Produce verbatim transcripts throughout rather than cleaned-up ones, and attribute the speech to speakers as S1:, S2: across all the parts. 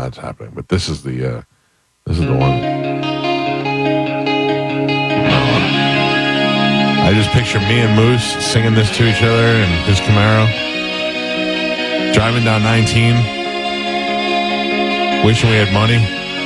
S1: that's happening. But this is the uh, this is the one. I just picture me and Moose singing this to each other in his Camaro, driving down nineteen, wishing we had money.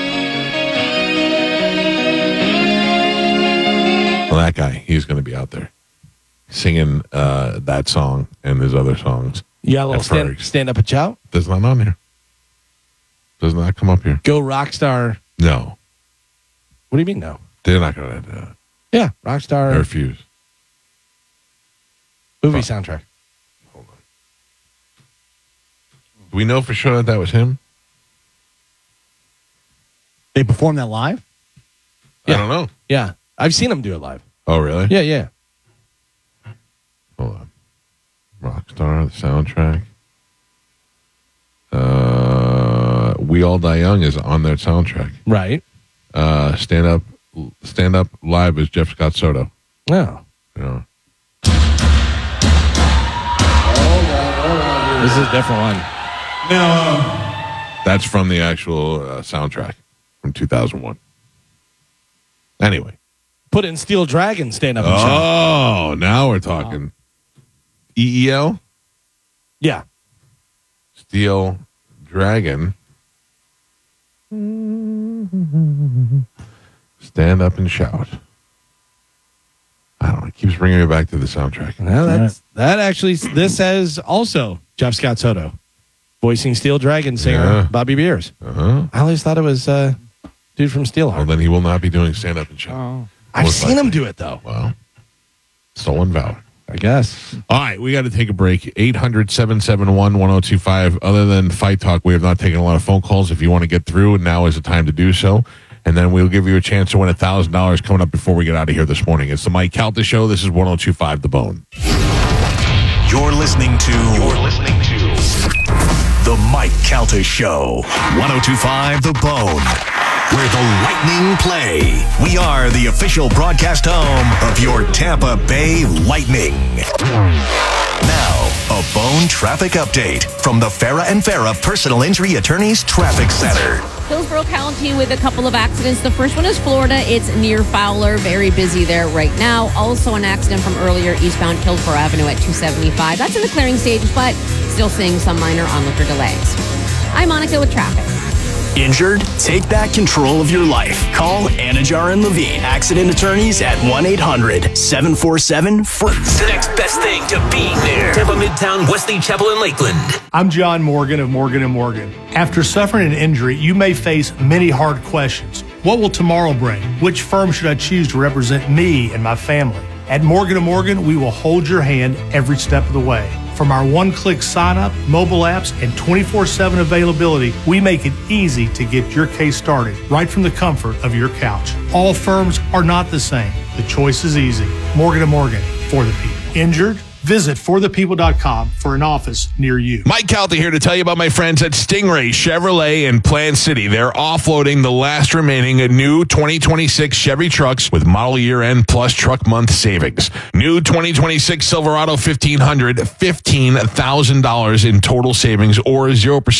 S1: Well, that guy, he's going to be out there singing uh, that song and his other songs.
S2: You got a little stand, stand up and shout?
S1: Does not on here. Does not come up here.
S2: Go Rockstar.
S1: No.
S2: What do you mean no?
S1: They're not going to do that.
S2: Yeah, Rockstar.
S1: I refuse.
S2: Movie oh. soundtrack.
S1: Hold on. Do we know for sure that that was him?
S3: They performed that live?
S1: Yeah. I don't know.
S2: Yeah. I've seen him do it live.
S1: Oh, really?
S2: Yeah, yeah.
S1: Hold on. Rockstar, the soundtrack. Uh, We All Die Young is on their soundtrack.
S2: Right.
S1: Uh, stand up, stand up live is Jeff Scott Soto.
S2: Oh.
S1: You know.
S2: This is a different one.
S1: No. Uh, That's from the actual uh, soundtrack from two thousand one. Anyway.
S2: Put in Steel Dragon, stand up and
S1: oh,
S2: shout.
S1: Oh, now we're talking. E E L?
S2: Yeah.
S1: Steel Dragon. Stand up and shout. I don't know. It keeps bringing me back to the soundtrack.
S2: Well, that's, that actually, this says also Jeff Scott Soto voicing Steel Dragon singer
S1: Yeah.
S2: Bobby Beers.
S1: Uh-huh.
S2: I always thought it was uh, dude from Steelheart.
S1: Well, then he will not be doing stand up and shout.
S2: Oh. I've
S1: Most
S2: seen
S1: likely.
S2: him do it, though.
S1: Well, stolen valor.
S2: I guess.
S1: All right, we got to take a break. eight hundred, seven seven one, one oh two five. Other than Fight Talk, we have not taken a lot of phone calls. If you want to get through, now is the time to do so. And then we'll give you a chance to win one thousand dollars coming up before we get out of here this morning. It's the Mike Calta Show. This is one oh two five The Bone.
S4: You're listening to... You're listening to... The Mike Calta Show. one oh two five The Bone. Where the Lightning play. We are the official broadcast home of your Tampa Bay Lightning. Now, a Bone traffic update from the Farah and Farah Personal Injury Attorneys Traffic Center.
S5: Hillsborough County with a couple of accidents. The first one is Florida. It's near Fowler. Very busy there right now. Also an accident from earlier eastbound Hillsborough Avenue at two seventy-five. That's in the clearing stage, but still seeing some minor onlooker delays. I'm Monica with traffic.
S6: Injured? Take back control of your life. Call Anajar and Levine Accident Attorneys at one eight hundred, seven four seven, F R E E.
S7: The next best thing to being there. Tampa Midtown, Wesley Chapel, and Lakeland.
S8: I'm John Morgan of Morgan and Morgan. After suffering an injury, you may face many hard questions. What will tomorrow bring? Which firm should I choose to represent me and my family? At Morgan and Morgan, we will hold your hand every step of the way. From our one-click sign-up, mobile apps, and twenty-four seven availability, we make it easy to get your case started right from the comfort of your couch. All firms are not the same. The choice is easy. Morgan and Morgan, for the people. Injured? Visit for the people dot com for an office near you.
S1: Mike Calta here to tell you about my friends at Stingray Chevrolet in Plant City. They're offloading the last remaining new twenty twenty-six Chevy trucks with model year end plus truck month savings. New twenty twenty-six Silverado fifteen hundred, fifteen thousand dollars in total savings or zero percent